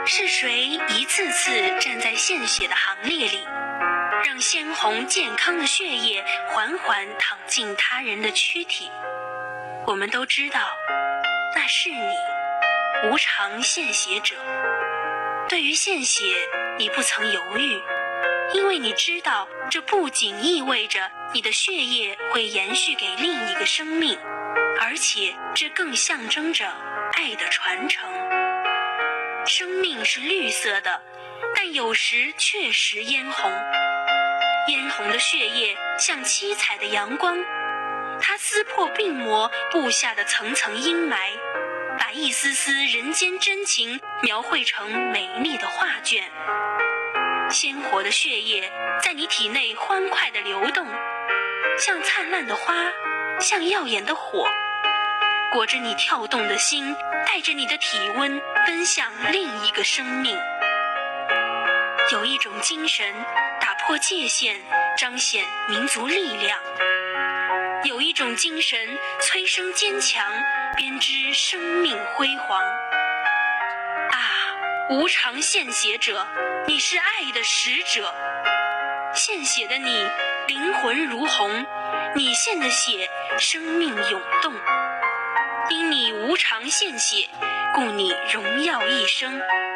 是谁一次次站在献血的行列里，让鲜红健康的血液缓缓淌进他人的躯体？我们都知道，那是你，无偿献血者。对于献血，你不曾犹豫，因为你知道，这不仅意味着你的血液会延续给另一个生命，而且这更象征着爱的传承。生命是绿色的，但有时确实嫣红。嫣红的血液像七彩的阳光，它撕破病魔布下的层层阴霾，把一丝丝人间真情描绘成美丽的画卷。鲜活的血液在你体内欢快地流动，像灿烂的花，像耀眼的火，裹着你跳动的心，带着你的体温奔向另一个生命。有一种精神打破界限，彰显民族力量；有一种精神催生坚强，编织生命辉煌。啊，无偿献血者，你是爱的使者。献血的你，灵魂如虹，你献的血，生命涌动。因你无偿献血，故你荣耀一生。